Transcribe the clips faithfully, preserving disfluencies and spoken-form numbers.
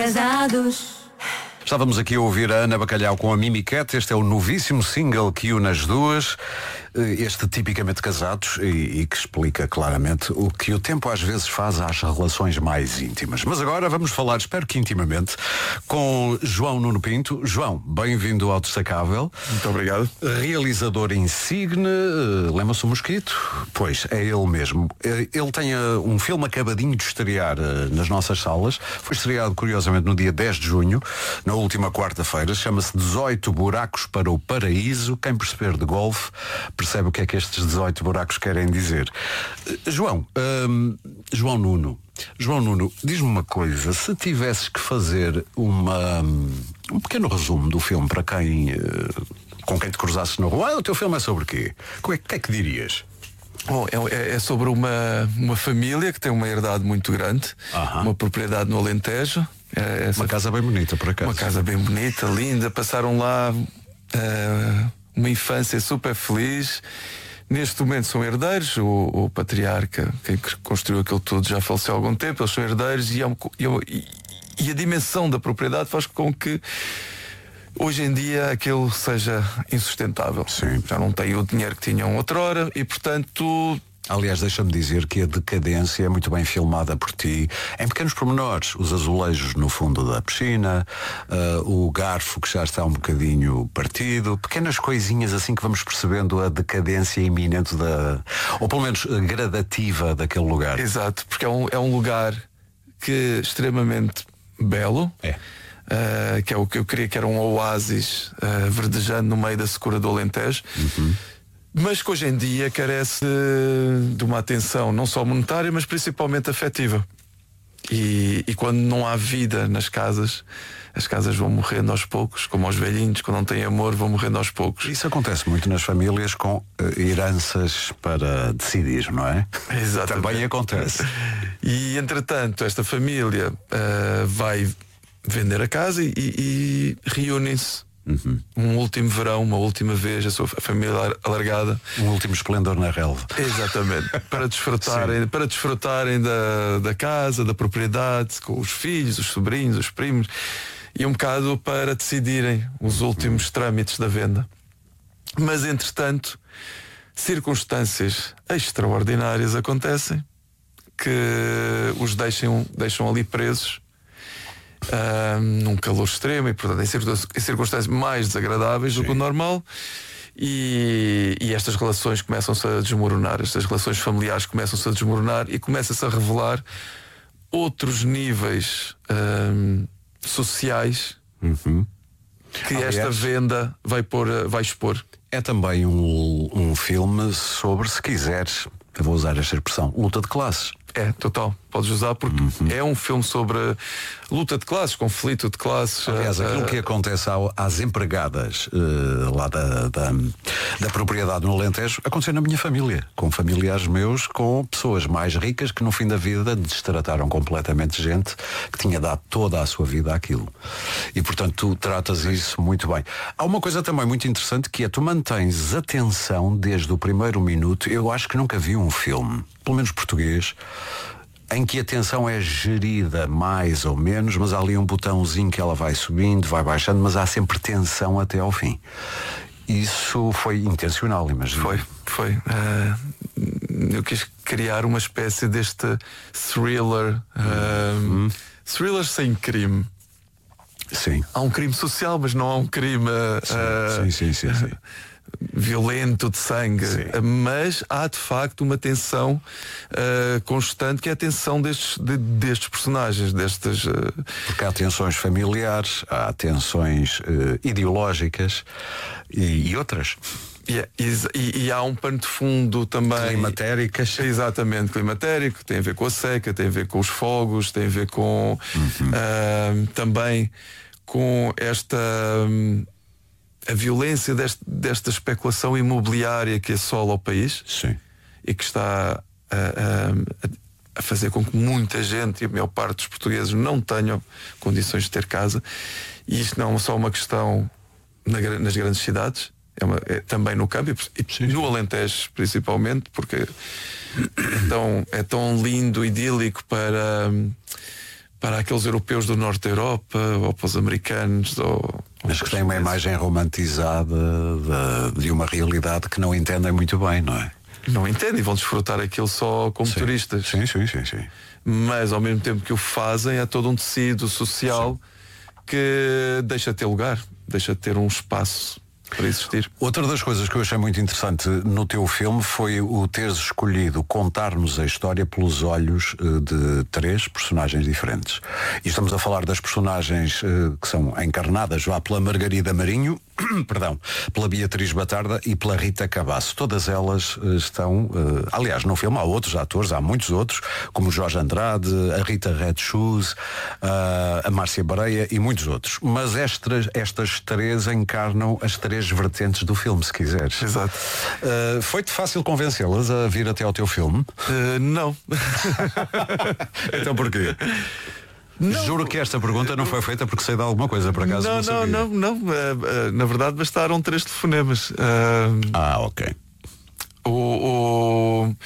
casados. Estávamos aqui a ouvir a Ana Bacalhau com a Mimiquete. Este é o novíssimo single que une as duas. Este tipicamente casados e, e que explica claramente o que o tempo às vezes faz às relações mais íntimas. Mas agora vamos falar, espero que intimamente, com João Nuno Pinto. João, bem-vindo ao Destacável. Muito obrigado. Realizador insigne, lembra-se o Mosquito? Pois, é ele mesmo. Ele tem um filme acabadinho de estrear nas nossas salas. Foi estreado, curiosamente, no dia dez de junho, na última quarta-feira. Chama-se dezoito Buracos para o Paraíso. Quem perceber de golfe percebe o que é que estes dezoito buracos querem dizer. João, hum, João Nuno, João Nuno, diz-me uma coisa, se tivesses que fazer uma, um pequeno resumo do filme para quem, com quem te cruzasses na rua, ah, o teu filme é sobre quê? O que é, que é que dirias? Bom, é, é sobre uma, uma família que tem uma herdade muito grande, uh-huh. uma propriedade no Alentejo. É essa, uma casa bem bonita, por acaso. Uma casa bem bonita, linda, passaram lá... Uh, uma infância super feliz. Neste momento são herdeiros. O, o patriarca, quem construiu aquilo tudo, já faleceu há algum tempo. Eles são herdeiros e, é um, e, e a dimensão da propriedade faz com que hoje em dia aquilo seja insustentável. Sim. Já não tem o dinheiro que tinham outrora e, portanto... Aliás, deixa-me dizer que a decadência é muito bem filmada por ti, em pequenos pormenores. Os azulejos no fundo da piscina, uh, o garfo que já está um bocadinho partido, pequenas coisinhas assim que vamos percebendo a decadência iminente da, ou pelo menos gradativa daquele lugar. Exato, porque é um, é um lugar que extremamente belo. É. Uh, que é o que eu queria, que era um oásis uh, verdejando no meio da secura do Alentejo. Uhum. Mas que hoje em dia carece de uma atenção não só monetária, mas principalmente afetiva. E, e quando não há vida nas casas, as casas vão morrendo aos poucos, como aos velhinhos, quando não têm amor, vão morrendo aos poucos. Isso acontece muito nas famílias com uh, heranças para decidir, não é? Exatamente. Também acontece. E entretanto, esta família uh, vai vender a casa e, e reúnem-se. Uhum. Um último verão, uma última vez, a sua família alargada. Um último esplendor na relva. Exatamente. Para desfrutarem, para desfrutarem da, da casa, da propriedade, com os filhos, os sobrinhos, os primos, e um bocado para decidirem os últimos uhum. trâmites da venda. Mas entretanto, circunstâncias extraordinárias acontecem que os deixam, deixam ali presos. Uh, num calor extremo e, portanto, em circunstâncias, em circunstâncias mais desagradáveis Sim. do que o normal, e, e estas relações começam-se a desmoronar, estas relações familiares começam-se a desmoronar e começa-se a revelar outros níveis uh, sociais uhum. que Aliás, esta venda vai, pôr, vai expor. É também um, um filme sobre, se quiseres, eu vou usar esta expressão, luta de classes. É, total, podes usar porque uhum. é um filme sobre luta de classes, conflito de classes. Aliás, aquilo uh, que acontece ao, às empregadas uh, lá da, da, da propriedade no Alentejo aconteceu na minha família, com familiares meus, com pessoas mais ricas que no fim da vida destrataram completamente gente que tinha dado toda a sua vida àquilo. E portanto tu tratas isso muito bem. Há uma coisa também muito interessante que é tu mantens atenção desde o primeiro minuto. Eu acho que nunca vi um filme, pelo menos português, em que a tensão é gerida mais ou menos, mas há ali um botãozinho que ela vai subindo, vai baixando, mas há sempre tensão até ao fim. Isso foi intencional, imagino. Foi, foi. Uh, eu quis criar uma espécie deste thriller, uh, uhum. thriller sem crime. Sim. Há um crime social, mas não há um crime uh, sim, sim, sim, sim, sim. violento de sangue, Sim. mas há de facto uma tensão uh, constante, que é a tensão destes, de, destes personagens, destes. Uh... Porque há tensões familiares, há tensões uh, ideológicas e, e outras. Yeah, e, e há um pano de fundo também. Climatéricas. Exatamente, climatérico, tem a ver com a seca, tem a ver com os fogos, tem a ver com uhum. uh, também com esta. Um, a violência deste, desta especulação imobiliária que assola o país. Sim. E que está a, a, a fazer com que muita gente, e a maior parte dos portugueses, não tenham condições de ter casa. E isto não é só uma questão na, nas grandes cidades, é, uma, é também no campo e sim, no Alentejo principalmente, porque é tão, é tão lindo, idílico para, para aqueles europeus do norte da Europa ou para os americanos ou, mas que têm uma imagem romantizada de, de uma realidade que não entendem muito bem, não é? Não entendem, vão desfrutar aquilo só como sim. turistas. Sim, sim, sim, sim. Mas ao mesmo tempo que o fazem, é todo um tecido social sim. que deixa de ter lugar, deixa de ter um espaço para existir. Outra das coisas que eu achei muito interessante no teu filme foi o teres escolhido contar-nos a história pelos olhos de três personagens diferentes. E estamos a falar das personagens que são encarnadas lá pela Margarida Marinho, perdão, pela Beatriz Batarda e pela Rita Cabasso. Todas elas estão, aliás, no filme há outros atores, há muitos outros, como o Jorge Andrade, a Rita Red Shoes, a Márcia Bareia e muitos outros. Mas estas, estas três encarnam as três vertentes do filme, se quiseres. Exato. Uh, foi-te fácil convencê-las a vir até ao teu filme? Uh, não. Então porquê? Não. Juro que esta pergunta não foi feita porque sei de alguma coisa, por acaso não, não sabia. Não, não, não. Uh, uh, na verdade bastaram três telefonemas. Uh, ah, ok. O, o...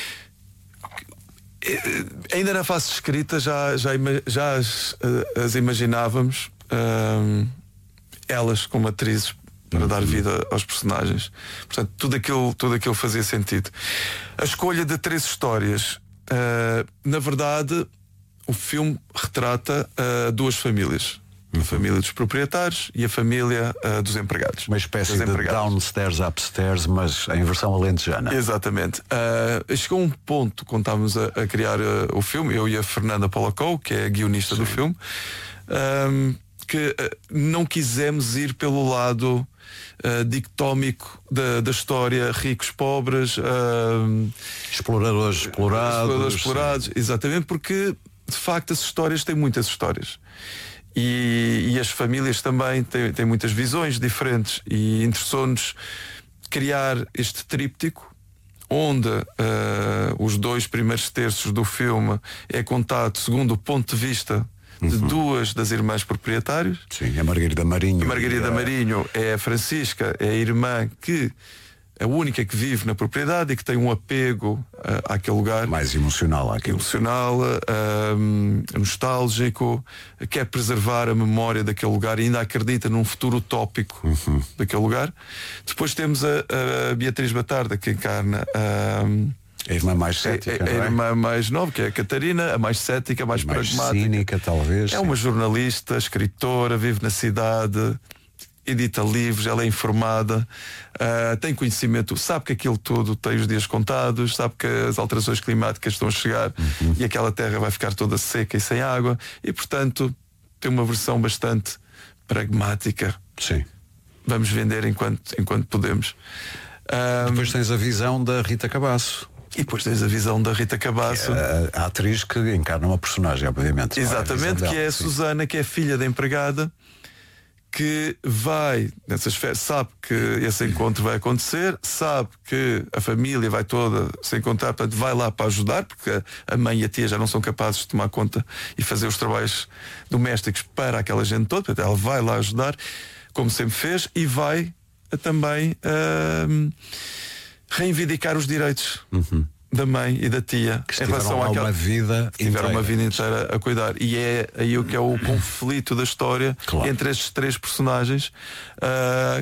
Ainda na fase de escrita já, já, já as, as imaginávamos, uh, elas como atrizes, para dar vida aos personagens. Portanto, tudo aquilo, tudo aquilo fazia sentido. A escolha de três histórias, uh, na verdade, o filme retrata uh, duas famílias. A família dos proprietários e a família uh, dos empregados. Uma espécie de downstairs, upstairs, mas em versão alentejana. Exatamente. Uh, chegou um ponto, quando estávamos a, a criar uh, o filme, eu e a Fernanda Polacou, que é a guionista Sim. do filme, um, que uh, não quisemos ir pelo lado Uh, dicotómico da, da história, ricos, pobres, uh, exploradores, explorados, exploradores, explorados, exatamente, porque de facto as histórias têm muitas histórias e, e as famílias também têm, têm muitas visões diferentes e interessou-nos criar este tríptico onde uh, os dois primeiros terços do filme é contado segundo o ponto de vista de uhum. duas das irmãs proprietárias. Sim, a Margarida Marinho. A Margarida a... Marinho é a Francisca, é a irmã que é a única que vive na propriedade e que tem um apego uh, àquele lugar. Mais emocional àquilo. Emocional, uh, nostálgico, quer preservar a memória daquele lugar e ainda acredita num futuro utópico uhum. daquele lugar. Depois temos a, a Beatriz Batarda, que encarna uh, a irmã mais cética, a, a, a irmã mais nova, que é a Catarina, a mais cética, a mais, mais pragmática. Cínica, talvez. É sim. uma jornalista, escritora, vive na cidade, edita livros, ela é informada, uh, tem conhecimento, sabe que aquilo tudo tem os dias contados, sabe que as alterações climáticas estão a chegar uhum. e aquela terra vai ficar toda seca e sem água e, portanto, tem uma versão bastante pragmática. Sim. Vamos vender enquanto, enquanto podemos. Um, Depois tens a visão da Rita Cabasso. E depois tens a visão da Rita Cabasso, é a, a atriz que encarna uma personagem, obviamente. Exatamente, é a que é a sim. Susana, que é filha da empregada, que vai nessas férias, sabe que esse encontro vai acontecer, sabe que a família vai toda se encontrar, portanto vai lá para ajudar, porque a mãe e a tia já não são capazes de tomar conta e fazer os trabalhos domésticos para aquela gente toda, portanto ela vai lá ajudar, como sempre fez, e vai também uh, reivindicar os direitos uhum. da mãe e da tia que em relação àquela uma vida que tiveram uma vida inteira a cuidar. E é aí o que é o conflito da história claro. entre estes três personagens uh,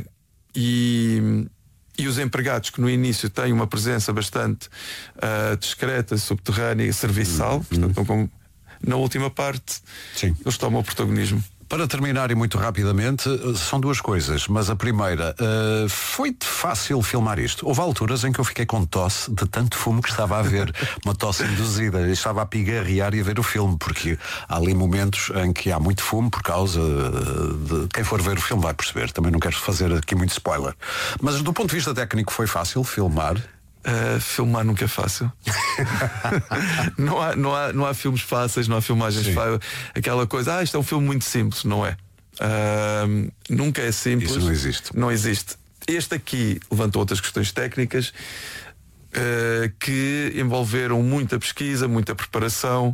e, e os empregados, que no início têm uma presença bastante uh, discreta, subterrânea e serviçal, uhum. portanto, como na última parte Sim. eles tomam o protagonismo. Para terminar e muito rapidamente, são duas coisas, mas a primeira, uh, foi-te fácil filmar isto? Houve alturas em que eu fiquei com tosse de tanto fumo que estava a ver, uma tosse induzida, eu estava a pigarrear e a ver o filme, porque há ali momentos em que há muito fumo por causa de... Quem for ver o filme vai perceber, também não quero fazer aqui muito spoiler. Mas do ponto de vista técnico foi fácil filmar? Uh, filmar nunca é fácil. não, há, não, há, não há filmes fáceis, não há filmagens fáceis. Aquela coisa, ah, isto é um filme muito simples. Não é. Uh, nunca é simples. Isso não existe. Não existe. Este aqui levantou outras questões técnicas uh, que envolveram muita pesquisa, muita preparação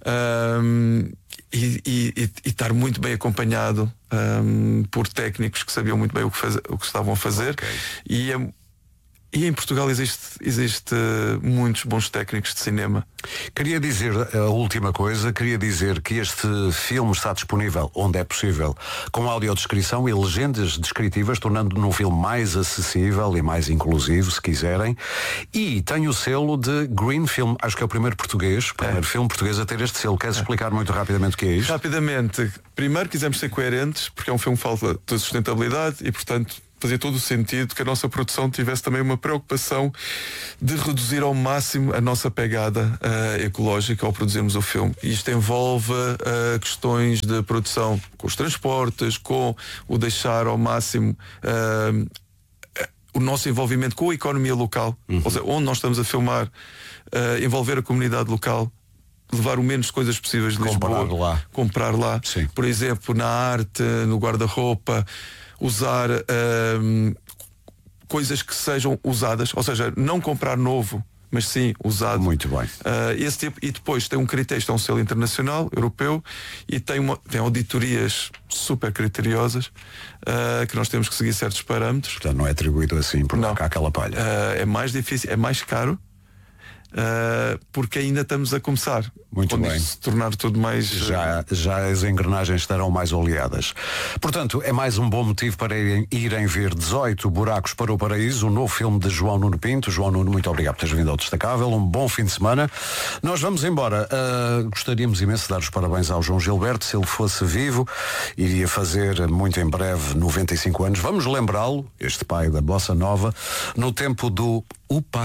uh, e, e, e, e estar muito bem acompanhado um, por técnicos que sabiam muito bem o que, faz, o que estavam a fazer. Okay. E é, E em Portugal existe, existe muitos bons técnicos de cinema. Queria dizer a última coisa, queria dizer que este filme está disponível, onde é possível, com audiodescrição e legendas descritivas, tornando-no um filme mais acessível e mais inclusivo, se quiserem. E tem o selo de Green Film, acho que é o primeiro português, o primeiro é. filme português a ter este selo. Queres é. explicar muito rapidamente o que é isto? Rapidamente. Primeiro quisemos ser coerentes, porque é um filme que fala de sustentabilidade e, portanto, fazia todo o sentido que a nossa produção tivesse também uma preocupação de reduzir ao máximo a nossa pegada uh, ecológica ao produzirmos o filme. E isto envolve uh, questões de produção com os transportes, com o deixar ao máximo uh, o nosso envolvimento com a economia local, uhum. ou seja, onde nós estamos a filmar, uh, envolver a comunidade local, levar o menos coisas possíveis de comprar Lisboa, lá. comprar lá, Sim. por exemplo, na arte, no guarda-roupa, usar um, coisas que sejam usadas, ou seja, não comprar novo, mas sim usado. Muito bem. Uh, esse tipo, e depois tem um critério, tem um selo internacional, europeu, e tem, uma, tem auditorias super criteriosas, uh, que nós temos que seguir certos parâmetros. Portanto, não é atribuído assim por cá aquela palha. Uh, é mais difícil, é mais caro. Uh, porque ainda estamos a começar. Muito Quando bem. se tornar tudo mais já, já as engrenagens estarão mais oleadas. Portanto, é mais um bom motivo para irem, irem ver dezoito Buracos para o Paraíso, o novo filme de João Nuno Pinto. João Nuno, muito obrigado por teres vindo ao Destacável. Um bom fim de semana. Nós vamos embora. Uh, gostaríamos imenso de dar os parabéns ao João Gilberto. Se ele fosse vivo, iria fazer muito em breve noventa e cinco anos. Vamos lembrá-lo, este pai da Bossa Nova, no tempo do O Pai